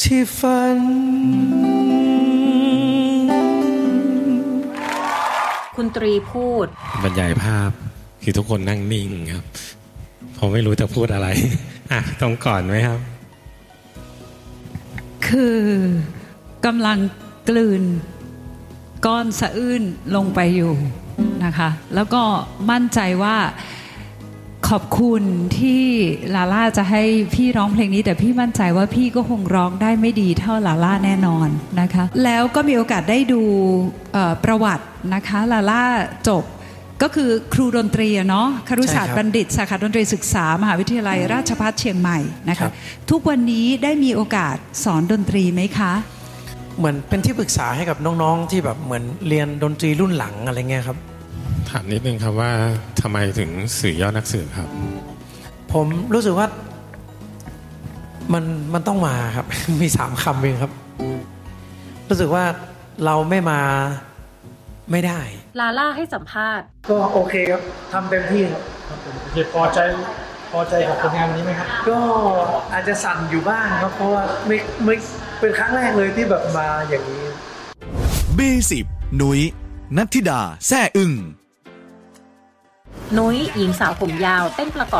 ที่ฝันคุณตรีพูดบรรยายภาพคือทุกคนนั่งนิ่งครับผมไม่รู้จะพูดอะไรต้องก่อนไหมครับคือกำลังกลืนก้อนสะอื้นลงไปอยู่นะคะแล้วก็มั่นใจว่าขอบคุณที่ลาล่าจะให้พี่ร้องเพลงนี้แต่พี่มั่นใจว่าพี่ก็คงร้องได้ไม่ดีเท่าลาล่าแน่นอนนะคะแล้วก็มีโอกาสได้ดูประวัตินะคะลาล่าจบก็คือครูดนตรีเนาะครุศาสตร์บัณฑิตสาขาดนตรีศึกษามหาวิทยาลัยราชภัฏเชียงใหม่นะคะทุกวันนี้ได้มีโอกาสสอนดนตรีไหมคะเหมือนเป็นที่ปรึกษาให้กับน้องๆที่แบบเหมือนเรียนดนตรีรุ่นหลังอะไรเงี้ยครับถามนิดนึงครับว่าทำไมถึงสื่อยอดนักสืบครับผมรู้สึกว่ามันต้องมาครับ มี3 คำเองครับรู้สึกว่าเราไม่มาไม่ได้ลาล่าให้สัมภาษณ์ก็โอเคครับทำเต็มที่ครับโอเคพอใจกับผลงานนี้ไหมครับก็อาจจะสั่นอยู่บ้างครับเพราะว่าไม่เป็นครั้งแรกเลยที่แบบมาอย่างนี้ B10 นุ้ยณัฐธิดาแซ่อึ้งนุ้ยหญิงสาวผมยาวเต้นประกอบ